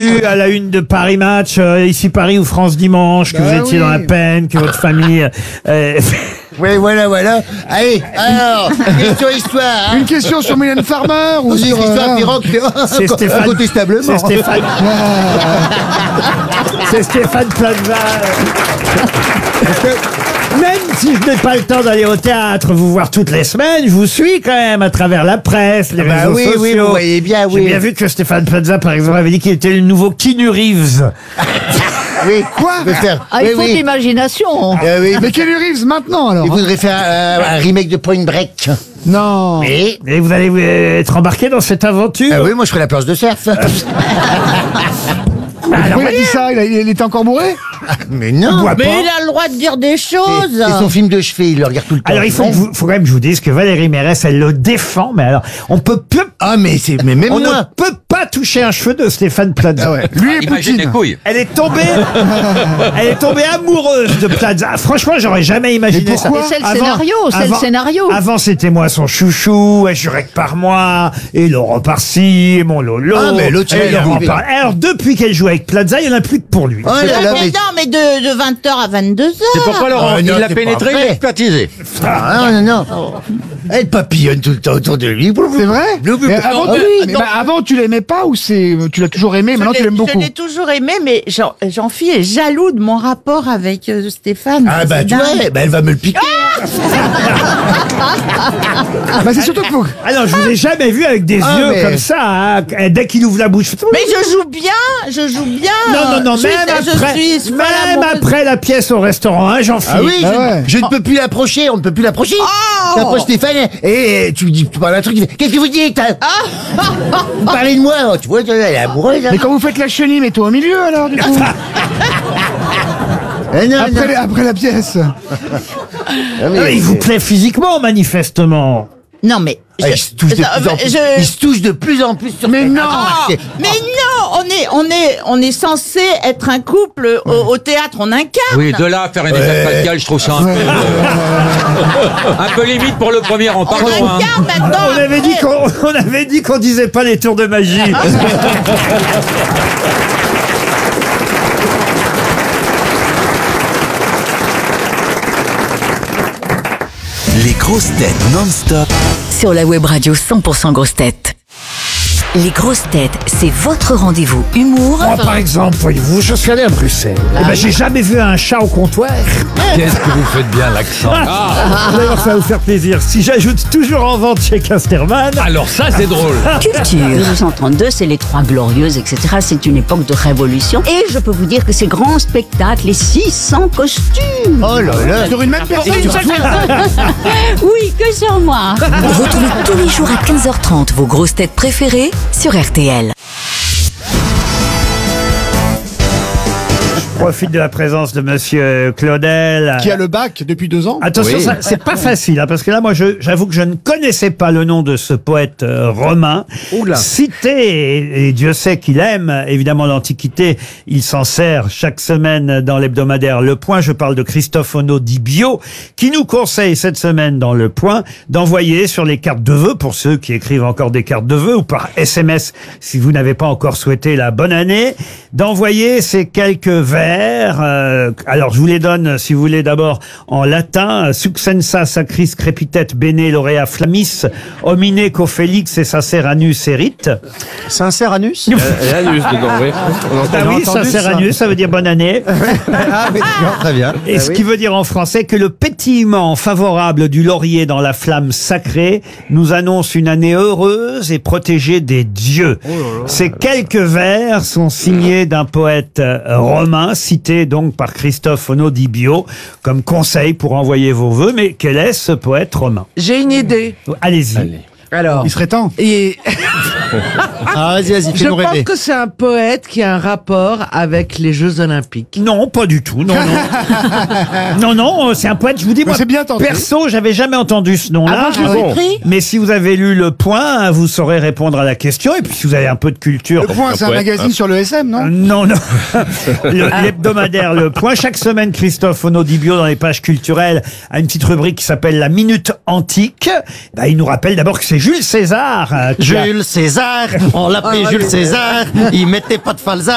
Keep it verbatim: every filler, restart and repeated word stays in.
lu à la une de Paris Match, euh, ici Paris ou France Dimanche, que Bah vous étiez oui. dans la peine, que votre famille... euh, Oui, voilà, voilà. Allez, alors, question histoire. Hein. Une question sur Mylène Farmer ou Une sur... histoire euh, pirogue, C'est Stéphane. incontestablement. C'est Stéphane. C'est Stéphane Plaza. Même si je n'ai pas le temps d'aller au théâtre, vous voir toutes les semaines, je vous suis quand même à travers la presse, les Ah bah réseaux oui, sociaux. oui, vous voyez bien, oui. J'ai bien vu que Stéphane Plaza, par exemple, avait dit qu'il était le nouveau Keanu Reeves. Oui. Quoi Il veut faire. Ah, oui, il faut de oui. l'imagination. Euh, oui. Mais Keanu Reeves maintenant alors Il hein. voudrait faire euh, un remake de Point Break. Non. Et Et vous allez euh, être embarqué dans cette aventure. ah oui, moi je ferai la planche de surf. Pourquoi il a dit ça il, a- il était encore bourré Mais non. Bois Mais pas. il a le droit de dire des C'est choses. c'est son film de chevet, il le regarde tout le temps. Alors il faut, que vous- faut quand même que je vous dise que Valérie Mérès, elle le défend, mais alors on peut peu, Ah mais c'est mais même on moi. ne peut pas toucher un cheveu de Stéphane Plaza. Ah ouais. Lui et Imagine les Poutine. couilles. Elle est tombée, elle est tombée amoureuse de Plaza. Franchement, j'aurais jamais imaginé Mais ça. pourquoi C'est le scénario, c'est le scénario. Avant, c'était moi son chouchou, et Jurek par moi, et Laurent par-ci, et mon Lolo. Ah, mais l'autre, et il a Laurent arrivé. par... Alors, depuis qu'elle joue avec Plaza, il n'y en a plus que pour lui. Oh là là, mais mais... non, mais de, de vingt heures à vingt-deux heures. C'est pourquoi Laurent, Ah, il non, l'a c'est pas pénétré, il vrai. l'a expertisé. Ah, non, non, non. Elle papillonne tout le temps autour de lui. C'est vrai Blou, blou, Mais blou. avant, Ah, tu... oui, mais donc- bah, avant tu l'aimais pas ou c'est tu l'as toujours aimé maintenant Je tu l'ai- l'aimes beaucoup Je l'ai toujours aimé, mais Jean- Jean-Phi est jaloux de mon rapport avec euh, Stéphane. Ah bah C'est tu vois, dingue. bah, elle va me le piquer. Bah c'est surtout que faut- Ah non, je vous ai jamais vu avec des Ah, yeux mais- comme ça, hein. Dès qu'il ouvre la bouche. Mais je joue bien, je joue bien. Non, non, non, je, même je après, suis folle même amoureuse. après la pièce au restaurant, hein, Jean-Philippe. Ah oui, je, Ah ouais. je ne peux plus l'approcher, on ne peut plus l'approcher. Oh Tu approches Stéphane et tu lui dis, tu parles un truc, il fait, qu'est-ce que vous dites hein Vous parlez de moi, oh, tu vois, elle est amoureuse. hein. Mais quand vous faites la chenille, mets-toi au milieu alors du coup. Ah, non, après, non. après la pièce. Ah, mais- Ah, il vous plaît physiquement, manifestement. Non, mais. Ah, je- il se touche de non, plus en mais plus. je- Il se touche de plus en plus sur Mais cette- non. Ah, Oh, mais non, on est, on est, on est censé être un couple au, au théâtre, on incarne. Oui, de là à faire une Elisabeth Pascal, je trouve ça un peu, euh, un peu limite pour le premier rang. on Pardon. hein. incarne maintenant. On avait dit qu'on on avait dit qu'on disait pas les tours de magie. Les grosses têtes non-stop Sur la web radio cent pour cent grosses têtes. Les grosses têtes, c'est votre rendez-vous humour Moi, par exemple, voyez-vous, je suis allé à Bruxelles. Eh ben, j'ai jamais vu un chat au comptoir. Qu'est-ce que vous faites bien l'accent. D'ailleurs, ça va vous faire plaisir. Si j'ajoute toujours en vente chez Casterman. Alors ça, c'est drôle. culture. mille huit cent trente-deux, c'est les Trois Glorieuses, et cetera. C'est une époque de révolution. Et je peux vous dire que ces grands spectacles, les six cents costumes. Oh là là. Sur une même personne. Oui, que sur moi. Retrouvez tous les jours à quinze heures trente vos grosses têtes préférées sur R T L. Je profite de la présence de Monsieur Claudel. Qui a le bac depuis deux ans. Attention, Oui. ça, c'est pas facile, hein, parce que là, moi, je- j'avoue que je ne connaissais pas le nom de ce poète euh, romain. Oula. Cité, et, et Dieu sait qu'il aime, évidemment, l'Antiquité. Il s'en sert chaque semaine dans l'hebdomadaire Le Point. Je parle de Christophe Ono Di Bio, qui nous conseille cette semaine dans Le Point d'envoyer sur les cartes de vœux, pour ceux qui écrivent encore des cartes de vœux, ou par S M S, si vous n'avez pas encore souhaité la bonne année, d'envoyer ces quelques vers. Euh, alors, je vous les donne, si vous voulez, d'abord en latin. Succensa sacris crepitet bene laurea flammis, homine cofélix et sacer anus erit. Sincère anus L'anus dedans, oui. Ah oui, sacer anus, ça veut dire bonne année. Ah oui, d'accord, très bien. Et ce qui veut dire en français que le pétillement favorable du laurier dans la flamme sacrée nous annonce une année heureuse et protégée des dieux. Ces quelques vers sont signés d'un poète euh, romain, cité donc par Christophe Ono Di Bio, comme conseil pour envoyer vos vœux. Mais quel est ce poète romain? J'ai une idée. Allez-y. Alors, Il serait temps. et Ah, vas-y, vas-y, je fais-nous pense rêver. que c'est un poète qui a un rapport avec les Jeux Olympiques. Non, pas du tout. Non, non. non, non, c'est un poète, je vous dis, moi, c'est bien tenté. perso, j'avais jamais entendu ce nom-là. Ah bon, je l'ai écrit. Mais si vous avez lu Le Point, vous saurez répondre à la question. Et puis, si vous avez un peu de culture... Le Point, c'est un magazine sur le S M, non? Non, non. Le- L'hebdomadaire Le Point. Chaque semaine, Christophe Ono Di Bio, dans les pages culturelles, a une petite rubrique qui s'appelle La Minute Antique. Bah, il nous rappelle d'abord que c'est Jules César. euh, qui a- Jules César, on l'appelait Jules César, il mettait pas de falzar.